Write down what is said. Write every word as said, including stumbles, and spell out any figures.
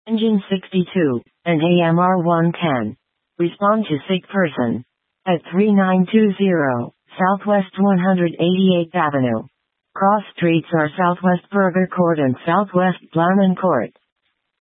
Engine sixty-two, and A M R one ten. Respond to sick person. At three nine two zero, Southwest one hundred eighty-eighth Avenue. Cross streets are Southwest Burger Court and Southwest Blarman Court.